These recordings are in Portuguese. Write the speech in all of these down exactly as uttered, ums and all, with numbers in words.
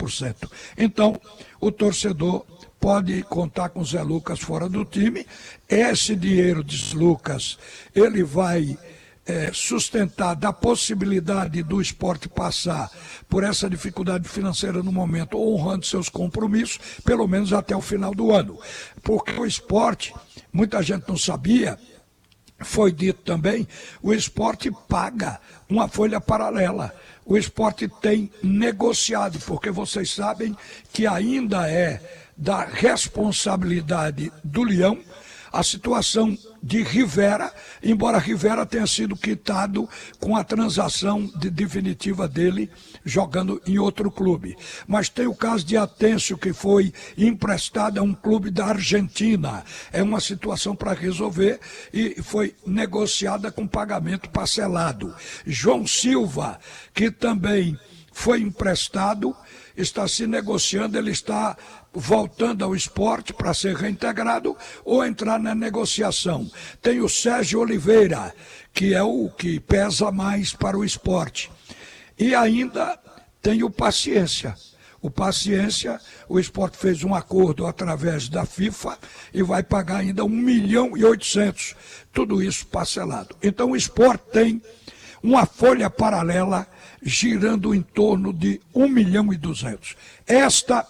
por cento. Então, o torcedor pode contar com o Zé Lucas fora do time. Esse dinheiro de Lucas, ele vai é, sustentar da possibilidade do esporte passar por essa dificuldade financeira no momento, honrando seus compromissos, pelo menos até o final do ano. Porque o esporte, muita gente não sabia, foi dito também, o esporte paga uma folha paralela. O esporte tem negociado, porque vocês sabem que ainda é da responsabilidade do Leão a situação de Rivera, embora Rivera tenha sido quitado com a transação de definitiva dele jogando em outro clube. Mas tem o caso de Atencio, que foi emprestado a um clube da Argentina. É uma situação para resolver e foi negociada com pagamento parcelado. João Silva, que também foi emprestado, está se negociando, ele está voltando ao esporte para ser reintegrado ou entrar na negociação. Tem o Sérgio Oliveira, que é o que pesa mais para o esporte. E ainda tem o Paciência. O Paciência, o esporte fez um acordo através da FIFA e vai pagar ainda um milhão e oitocentos. Tudo isso parcelado. Então o esporte tem uma folha paralela girando em torno de um milhão e duzentos. Esta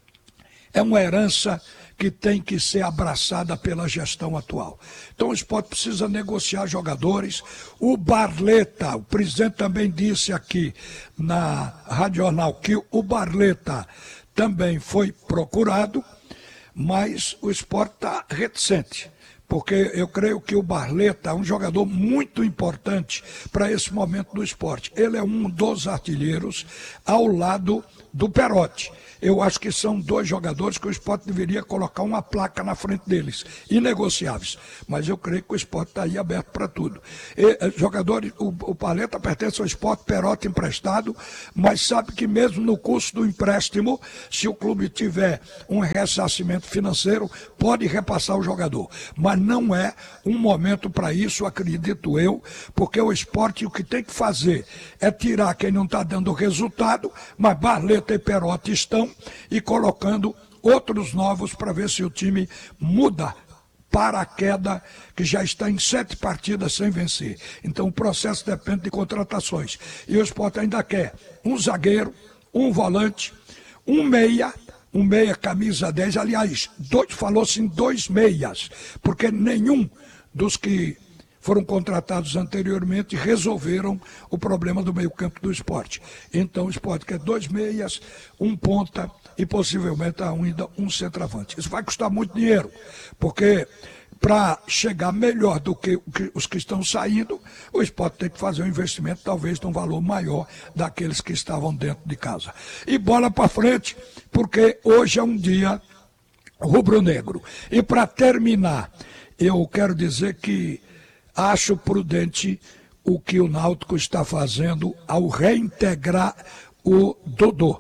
é uma herança que tem que ser abraçada pela gestão atual. Então o esporte precisa negociar jogadores. O Barleta, o presidente também disse aqui na Rádio Jornal que o Barleta também foi procurado, mas o esporte está reticente. Porque eu creio que o Barleta é um jogador muito importante para esse momento do esporte. Ele é um dos artilheiros ao lado do Perotti. Eu acho que são dois jogadores que o esporte deveria colocar uma placa na frente deles, inegociáveis. Mas eu creio que o esporte está aí aberto para tudo. E, jogadores, o, o Barleta pertence ao esporte, Perotti emprestado, mas sabe que mesmo no custo do empréstimo, se o clube tiver um ressarcimento financeiro, pode repassar o jogador. Mas não é um momento para isso, acredito eu, porque o esporte o que tem que fazer é tirar quem não está dando resultado, mas Barleta e Perotti estão, e colocando outros novos para ver se o time muda para a queda, que já está em sete partidas sem vencer. Então o processo depende de contratações. E o esporte ainda quer um zagueiro, um volante, um meia, um meia camisa dez, aliás, dois, falou-se em dois meias, porque nenhum dos que foram contratados anteriormente resolveram o problema do meio campo do esporte. Então o esporte quer dois meias, um ponta e possivelmente ainda um centroavante. Isso vai custar muito dinheiro, porque para chegar melhor do que os que estão saindo, o esporte tem que fazer um investimento talvez de um valor maior daqueles que estavam dentro de casa. E bola para frente, porque hoje é um dia rubro-negro. E para terminar, eu quero dizer que acho prudente o que o Náutico está fazendo ao reintegrar o Dodô.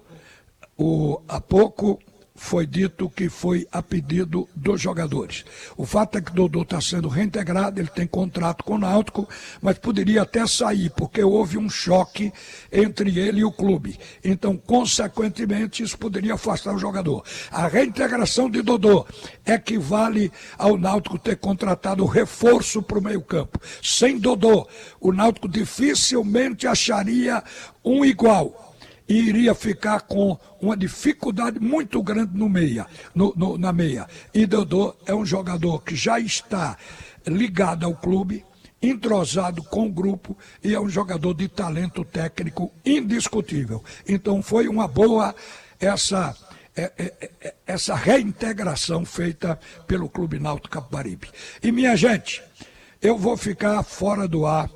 O, há pouco foi dito que foi a pedido dos jogadores. O fato é que o Dodô está sendo reintegrado, ele tem contrato com o Náutico, mas poderia até sair, porque houve um choque entre ele e o clube. Então, consequentemente, isso poderia afastar o jogador. A reintegração de Dodô equivale ao Náutico ter contratado reforço para o meio-campo. Sem Dodô, o Náutico dificilmente acharia um igual e iria ficar com uma dificuldade muito grande no meia, no, no, na meia. E Dodô é um jogador que já está ligado ao clube, entrosado com o grupo e é um jogador de talento técnico indiscutível. Então foi uma boa essa, é, é, é, essa reintegração feita pelo Clube Náutico Capibaribe. E minha gente, eu vou ficar fora do ar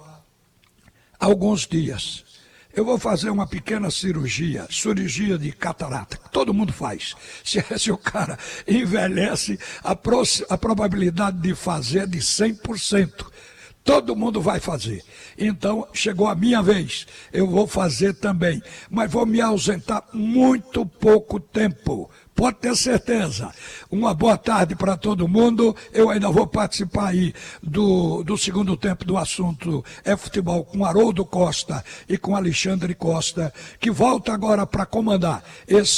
alguns dias. Eu vou fazer uma pequena cirurgia, cirurgia de catarata, que todo mundo faz. Se, se o cara envelhece, a, pro, a probabilidade de fazer é de cem por cento. Todo mundo vai fazer. Então, chegou a minha vez. Eu vou fazer também. Mas vou me ausentar muito pouco tempo. Pode ter certeza. Uma boa tarde para todo mundo. Eu ainda vou participar aí do, do segundo tempo do assunto é futebol com Haroldo Costa e com Alexandre Costa, que volta agora para comandar esse